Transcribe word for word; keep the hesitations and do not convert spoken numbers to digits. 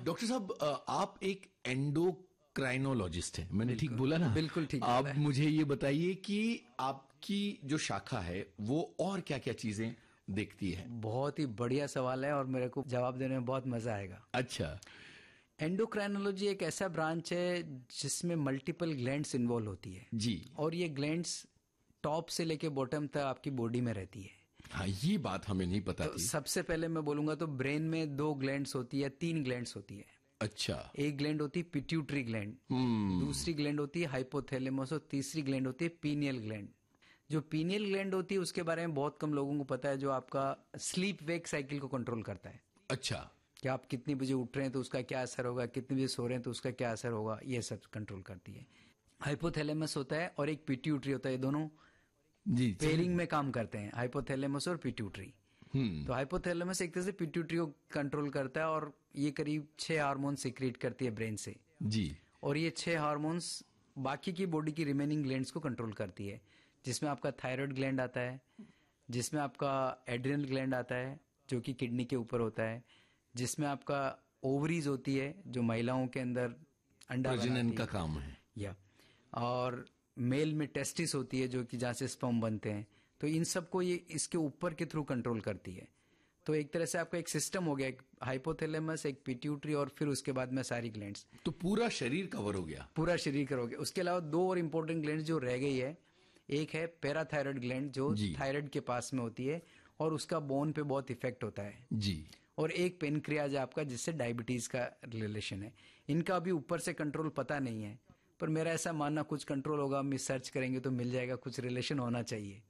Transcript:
Doctor साहब, आप एक एंडोक्राइनोलॉजिस्ट हैं, मैंने ठीक बोला ना? बिल्कुल ठीक। आप मुझे ये बताइए कि आपकी जो शाखा है वो और क्या क्या चीजें देखती है? बहुत ही बढ़िया सवाल है और मेरे को जवाब देने में बहुत मजा आएगा। अच्छा। एंडोक्राइनोलॉजी एक ऐसा ब्रांच है जिसमें मल्टीपल ग्लैंड्स इन्वॉल्व होती है जी, और ये ग्लैंड्स टॉप से लेके बॉटम तक आपकी बॉडी में रहती है। हाँ, ये बात हमें नहीं पता तो थी। सबसे पहले मैं बोलूंगा तो ब्रेन में दो ग्लैंड्स होती है, तीन ग्लैंड्स होती है। अच्छा। एक ग्लैंड होती है पिट्यूटरी ग्लैंड, दूसरी ग्लैंड होती है हाइपोथैलेमस और तीसरी ग्लैंड होती है पीनियल ग्लैंड। जो पीनियल ग्लैंड होती है उसके बारे में बहुत कम लोगों को पता है, जो आपका स्लीप वेक साइकिल को कंट्रोल करता है। अच्छा। कि आप कितनी बजे उठ रहे हैं तो उसका क्या असर होगा, कितने बजे सो रहे हैं तो उसका क्या असर होगा, ये सब कंट्रोल करती है। हाइपोथैलेमस होता है और एक पिट्यूटरी होता है, दोनों जी पेयरिंग में काम करते हैं, हाइपोथैलेमस और पिट्यूटरी। तो हाइपोथैलेमस एक तरह से पिट्यूटरी को कंट्रोल करता है और ये करीब छह हार्मोन सीक्रेट करती है ब्रेन से जी, और ये छह हार्मोन्स बाकी की बॉडी की रिमेनिंग ग्लैंड्स को कंट्रोल करती है, जिसमें आपका थायराइड ग्लैंड आता है, जिसमें आपका एड्रिनल ग्लैंड आता है जो कि किडनी के ऊपर होता है, जिसमें आपका ओवरीज होती है जो महिलाओं के अंदर अंडा प्रजनन का काम है, या और मेल में टेस्टिस होती है जो कि जहां से स्पर्म बनते हैं। तो इन सबको ये इसके ऊपर के थ्रू कंट्रोल करती है। तो एक तरह से आपका एक सिस्टम हो गया, एक हाइपोथैलेमस, एक पिट्यूटरी और फिर उसके बाद में सारी ग्लैंड्स। तो पूरा शरीर कवर हो गया। पूरा शरीर कवर हो गया। उसके अलावा दो और इंपॉर्टेंट ग्लैंड्स जो रह गई है, एक है पैराथायराइड ग्लैंड जो थायराइड के पास में होती है और उसका बोन पे बहुत इफेक्ट होता है जी, और एक पेनक्रियाज आपका जिससे डायबिटीज का रिलेशन है। इनका अभी ऊपर से कंट्रोल पता नहीं है, पर मेरा ऐसा मानना कुछ कंट्रोल होगा, हम सर्च करेंगे तो मिल जाएगा, कुछ रिलेशन होना चाहिए।